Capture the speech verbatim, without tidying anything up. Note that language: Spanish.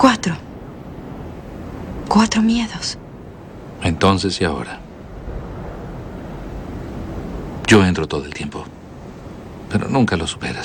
Cuatro. Cuatro miedos. Entonces y ahora. Yo entro todo el tiempo, pero nunca lo superas.